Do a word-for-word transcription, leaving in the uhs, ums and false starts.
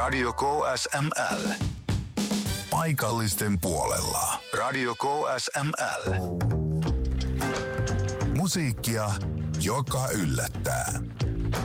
Radio K S M L. Paikallisten puolella. Radio K S M L. Musiikkia, joka yllättää.